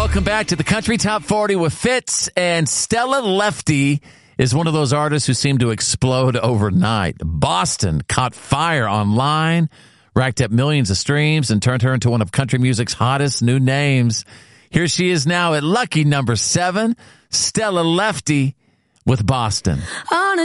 Welcome back to the Country Top 40 with Fitz. And Stella Lefty is one of those artists who seem to explode overnight. Boston caught fire online, racked up millions of streams, and turned her into one of country music's hottest new names. Here she is now at lucky number 7, Stella Lefty with Boston. On a